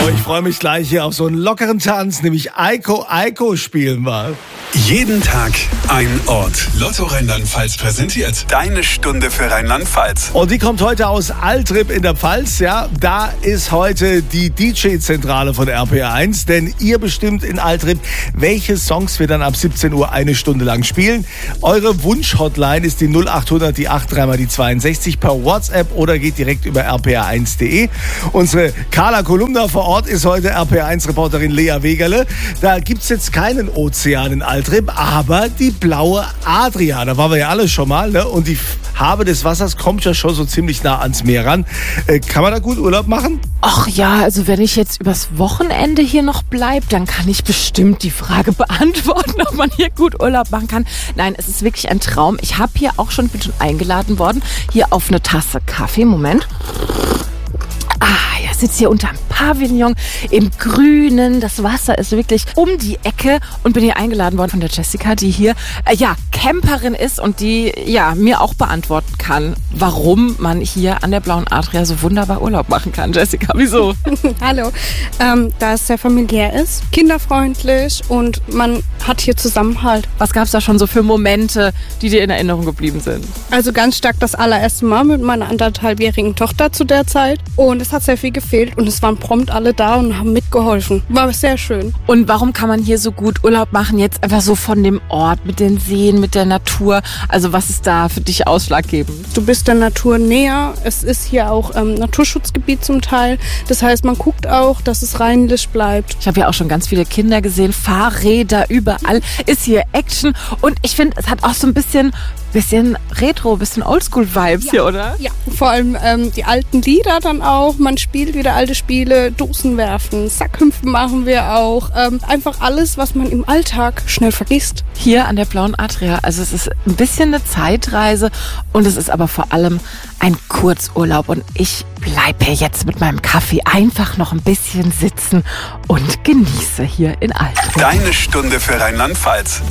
ich freue mich gleich hier auf so einen lockeren Tanz, nämlich Eiko Eiko spielen wir. Jeden Tag ein Ort. Lotto Rheinland-Pfalz präsentiert deine Stunde für Rheinland-Pfalz. Und die kommt heute aus Altrip in der Pfalz, ja. Da ist heute die DJ-Zentrale von RPR1, denn ihr bestimmt in Altrip, welche Songs wir dann ab 17 Uhr eine Stunde lang spielen. Eure Wunsch-Hotline ist die 0800, die 83 mal die 62 per WhatsApp oder geht direkt über rpr1.de. Unsere Carla Kolumna vor Ort ist heute RPR1-Reporterin Lea Wegerle. Da gibt's jetzt keinen Ozean in Altrip, aber die blaue Adria, da waren wir ja alle schon mal, ne? Und die Farbe des Wassers kommt ja schon so ziemlich nah ans Meer ran. Kann man da gut Urlaub machen? Ach ja, also wenn ich jetzt übers Wochenende hier noch bleibe, dann kann ich bestimmt die Frage beantworten, ob man hier gut Urlaub machen kann. Nein, es ist wirklich ein Traum. Ich habe hier auch schon, bin schon eingeladen worden, hier auf eine Tasse Kaffee. Moment. Ich sitze hier unterm Pavillon im Grünen. Das Wasser ist wirklich um die Ecke und bin hier eingeladen worden von der Jessica, die hier Camperin ist und die mir auch beantworten kann, warum man hier an der Blauen Adria so wunderbar Urlaub machen kann. Jessica, wieso? Hallo, da es sehr familiär ist, kinderfreundlich und man hat hier Zusammenhalt. Was gab es da schon so für Momente, die dir in Erinnerung geblieben sind? Also ganz stark das allererste Mal mit meiner 1,5-jährigen Tochter zu der Zeit und es hat sehr viel gefehlt und es waren prompt alle da und haben mitgeholfen. War sehr schön. Und warum kann man hier so gut Urlaub machen, jetzt einfach so von dem Ort, mit den Seen, mit der Natur? Also was ist da für dich ausschlaggebend? Du bist der Natur näher. Es ist hier auch Naturschutzgebiet zum Teil. Das heißt, man guckt auch, dass es reinlich bleibt. Ich habe ja auch schon ganz viele Kinder gesehen, Fahrräder überall, ist hier Action und ich finde, es hat auch so ein bisschen Retro, bisschen Oldschool-Vibes hier, oder? Ja, vor allem die alten Lieder dann auch. Man spielt wieder alte Spiele, Dosen werfen, Sackhüpfen machen wir auch. Einfach alles, was man im Alltag schnell vergisst. Hier an der Blauen Adria, also es ist ein bisschen eine Zeitreise und es ist aber vor allem ein Kurzurlaub und ich bleibe hier jetzt mit meinem Kaffee einfach noch ein bisschen sitzen und genieße hier in Altrip. Deine Stunde für Rheinland-Pfalz.